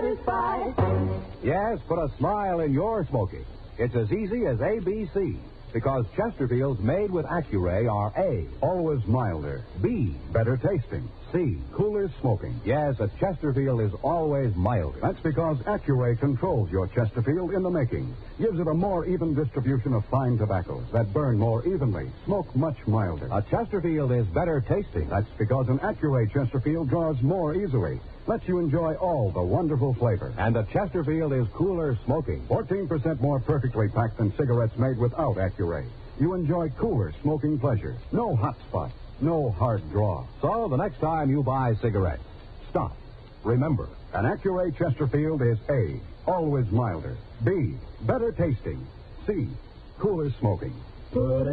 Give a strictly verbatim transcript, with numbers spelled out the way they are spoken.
satisfied. Yes, put a smile in your smoking. It's as easy as A B C. Because Chesterfields made with Accuray are A, always milder, B, better tasting, C, cooler smoking. Yes, a Chesterfield is always milder. That's because Accuray controls your Chesterfield in the making. Gives it a more even distribution of fine tobaccos that burn more evenly, smoke much milder. A Chesterfield is better tasting. That's because an Accuray Chesterfield draws more easily. Lets you enjoy all the wonderful flavor. And a Chesterfield is cooler smoking. fourteen percent more perfectly packed than cigarettes made without Accuray. You enjoy cooler smoking pleasure. No hot spot. No hard draw. So the next time you buy cigarettes, stop. Remember, an Accuray Chesterfield is A, always milder. B, better tasting. C, cooler smoking. Put